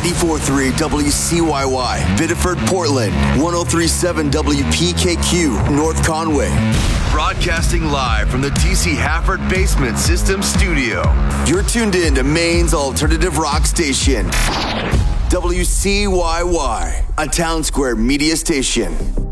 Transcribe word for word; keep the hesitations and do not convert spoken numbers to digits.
ninety-four point three W C Y Y, Biddeford, Portland, one oh three point seven W P K Q, North Conway. Broadcasting live from the T C Hafford Basement System Studio. You're tuned in to Maine's alternative rock station, W C Y Y, a Town Square media station.